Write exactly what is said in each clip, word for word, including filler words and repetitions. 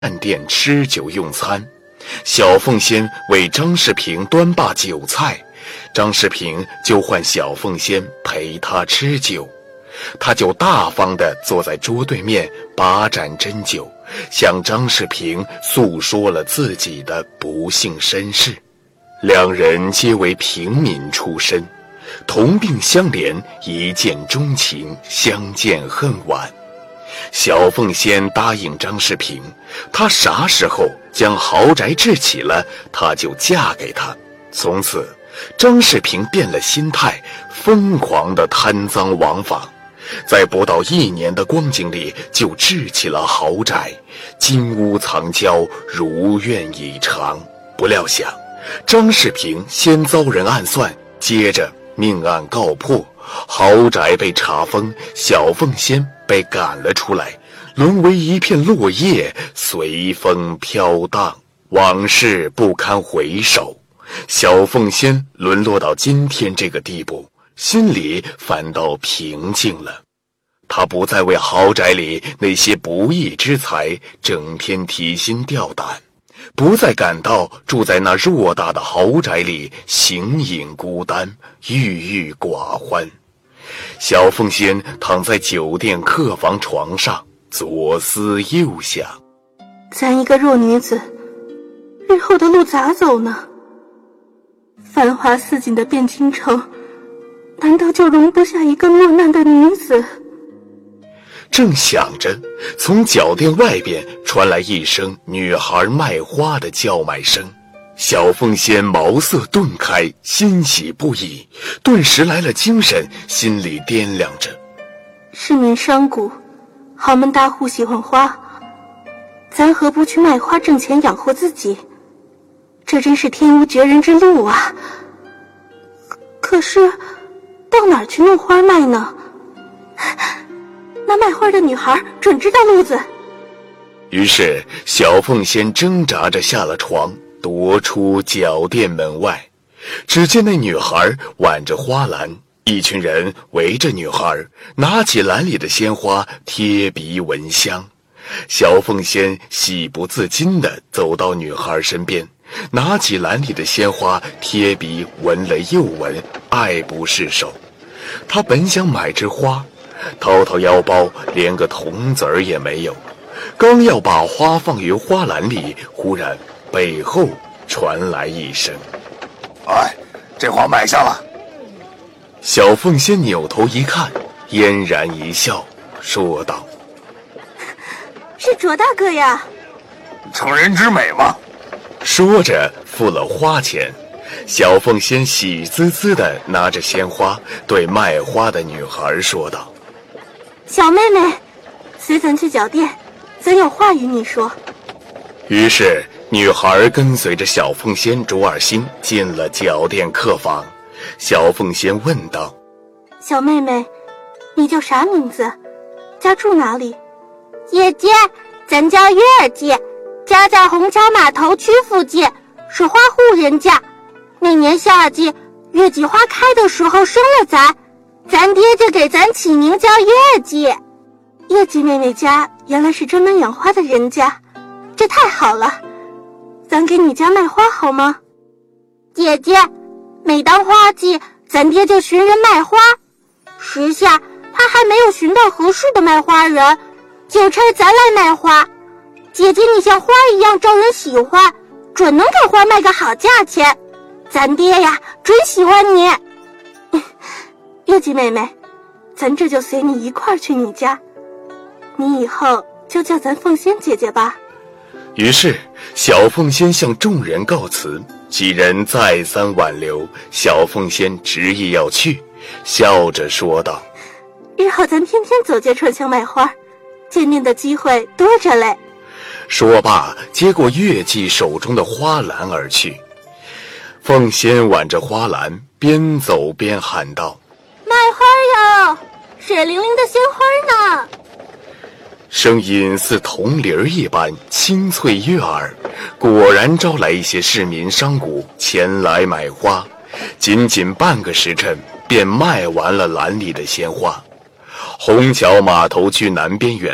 饭店吃酒用餐，小凤仙为张世平端罢酒菜，张世平就唤小凤仙陪他吃酒，他就大方地坐在桌对面把盏斟酒，向张世平诉说了自己的不幸身世。两人皆为平民出身，同病相怜，一见钟情，相见恨晚。小凤仙答应张世平，他啥时候将豪宅置起了，他就嫁给他。从此张世平变了心态，疯狂地贪赃枉法，在不到一年的光景里就置起了豪宅，金屋藏娇，如愿以偿。不料想张世平先遭人暗算，接着命案告破，豪宅被查封，小凤仙被赶了出来，沦为一片落叶，随风飘荡，往事不堪回首。小凤仙沦落到今天这个地步，心里反倒平静了。他不再为豪宅里那些不义之财整天提心吊胆，不再感到住在那偌大的豪宅里形影孤单，郁郁寡欢。小凤仙躺在酒店客房床上，左思右想， 咱一个弱女子，日后的路咋走呢？繁华似锦的汴京城，难道就容不下一个落难的女子？ 正想着，从脚店外边传来一声女孩卖花的叫卖声。小凤仙茅塞顿开，欣喜不已，顿时来了精神，心里掂量着： 市民商贾，豪门大户喜欢花，咱何不去卖花挣钱养活自己？这真是天无绝人之路啊！可是到哪儿去弄花卖呢？那卖花的女孩准知道路子。 于是小凤仙挣扎着下了床，踱出脚店门外。只见那女孩挽着花篮，一群人围着女孩，拿起篮里的鲜花贴鼻闻香。小凤仙喜不自禁地走到女孩身边，拿起篮里的鲜花贴鼻闻了又闻，爱不释手。她本想买枝花，掏掏腰包，连个铜子儿也没有，刚要把花放于花篮里，忽然背后传来一声： 哎，这花买下了。 小凤仙扭头一看，嫣然一笑，说道： 是卓大哥呀。 成人之美嘛。 说着付了花钱。小凤仙喜滋滋地拿着鲜花，对卖花的女孩说道： 小妹妹，随咱去脚店，咱有话与你说。 于是女孩跟随着小凤仙卓尔星进了脚店客房。小凤仙问道： 小妹妹，你叫啥名字？家住哪里？ 姐姐，咱叫月儿姐，家在虹桥码头区附近，是花户人家。那年夏季，月季花开的时候生了咱，咱爹就给咱起名叫月季。 月季妹妹家原来是专门养花的人家，这太好了，咱给你家卖花好吗？ 姐姐，每当花季，咱爹就寻人卖花，时下他还没有寻到合适的卖花人，就差咱来卖花。姐姐你像花一样招人喜欢，准能给花卖个好价钱，咱爹呀准喜欢你。 月季妹妹，咱这就随你一块儿去你家，你以后就叫咱凤仙姐姐吧。 于是小凤仙向众人告辞，几人再三挽留，小凤仙执意要去，笑着说道： 日后咱天天走街串巷卖花，见面的机会多着嘞。 说罢接过月季手中的花篮而去。凤仙挽着花篮边走边喊道： 卖花哟，水灵灵的鲜花呢。 声音似铜铃儿一般清脆悦耳，果然招来一些市民商贾前来买花。仅仅半个时辰便卖完了篮里的鲜花。虹桥码头区南边缘，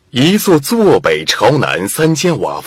一座坐北朝南三间瓦